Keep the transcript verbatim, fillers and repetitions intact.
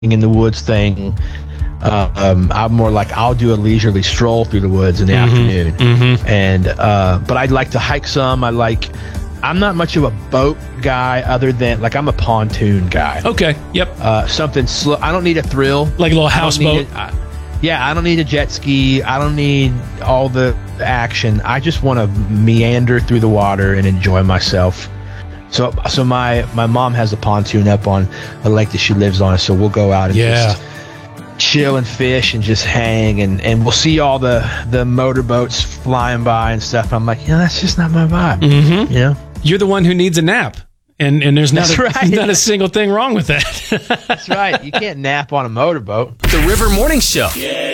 in the woods thing. Uh, um, I'm more like I'll do a leisurely stroll through the woods in the mm-hmm, afternoon, mm-hmm. and uh, but I'd like to hike some. I like. I'm not much of a boat guy, other than like I'm a pontoon guy. Okay. Yep. Uh, something slow. I don't need a thrill. Like a little houseboat. I, yeah, I don't need a jet ski. I don't need all the action. I just want to meander through the water and enjoy myself. So, so my my mom has a pontoon up on a lake that she lives on, so we'll go out and yeah. just chill and fish and just hang, and, and we'll see all the, the motorboats flying by and stuff. I'm like, yeah, that's just not my vibe. Mm-hmm. You know? You're the one who needs a nap, and and there's not That's a, right. not a single thing wrong with that. That's right. You can't nap on a motorboat. The River Morning Show. Yeah.